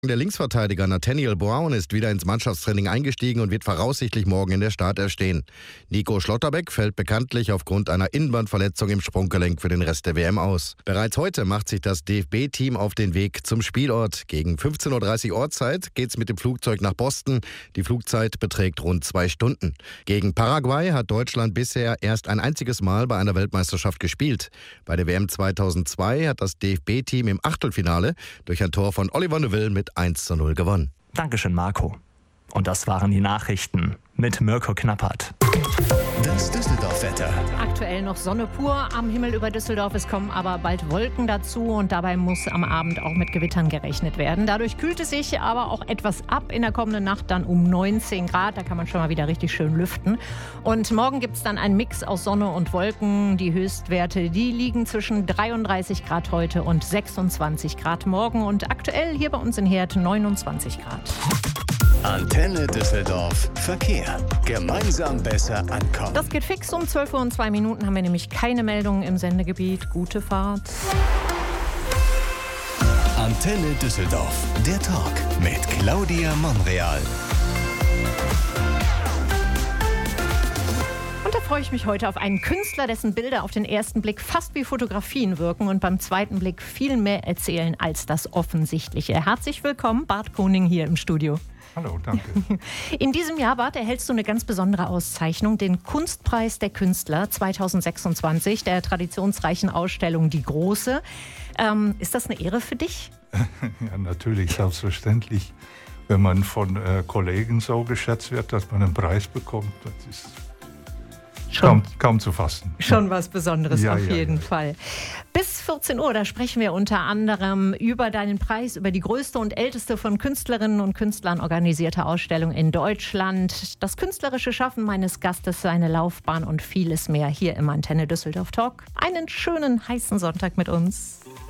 Der Linksverteidiger Nathaniel Brown ist wieder ins Mannschaftstraining eingestiegen und wird voraussichtlich morgen in der Startelf stehen. Nico Schlotterbeck fällt bekanntlich aufgrund einer Innenbandverletzung im Sprunggelenk für den Rest der WM aus. Bereits heute macht sich das DFB-Team auf den Weg zum Spielort. Gegen 15:30 Uhr Ortszeit geht's mit dem Flugzeug nach Boston. Die Flugzeit beträgt rund 2 Stunden. Gegen Paraguay hat Deutschland bisher erst ein einziges Mal bei einer Weltmeisterschaft gespielt. Bei der WM 2002 hat das DFB-Team im Achtelfinale durch ein Tor von Oliver Neuville mit 1:0 gewonnen. Dankeschön, Marco. Und das waren die Nachrichten mit Mirko Knappert. Das Düsseldorf-Wetter. Aktuell noch Sonne pur am Himmel über Düsseldorf. Es kommen aber bald Wolken dazu und dabei muss am Abend auch mit Gewittern gerechnet werden. Dadurch kühlt es sich aber auch etwas ab. In der kommenden Nacht dann um 19 Grad. Da kann man schon mal wieder richtig schön lüften. Und morgen gibt es dann einen Mix aus Sonne und Wolken. Die Höchstwerte, die liegen zwischen 33 Grad heute und 26 Grad morgen. Und aktuell hier bei uns in Herd 29 Grad. Antenne Düsseldorf. Verkehr. Gemeinsam besser ankommen. Das geht fix. Um 12:02 Uhr haben wir nämlich keine Meldungen im Sendegebiet. Gute Fahrt. Antenne Düsseldorf. Der Talk mit Claudia Monreal. Und da freue ich mich heute auf einen Künstler, dessen Bilder auf den ersten Blick fast wie Fotografien wirken und beim zweiten Blick viel mehr erzählen als das Offensichtliche. Herzlich willkommen, Bart Koning hier im Studio. Hallo, danke. In diesem Jahr, Bart, erhältst du eine ganz besondere Auszeichnung, den Kunstpreis der Künstler 2026, der traditionsreichen Ausstellung Die Große. Ist das eine Ehre für dich? Ja, natürlich, selbstverständlich. Wenn man von Kollegen so geschätzt wird, dass man einen Preis bekommt, das ist kaum zu fassen. Schon was Besonderes, ja, auf jeden ja. Fall. Bis 14 Uhr, da sprechen wir unter anderem über deinen Preis, über die größte und älteste von Künstlerinnen und Künstlern organisierte Ausstellung in Deutschland, das künstlerische Schaffen meines Gastes, seine Laufbahn und vieles mehr hier im Antenne Düsseldorf Talk. Einen schönen, heißen Sonntag mit uns.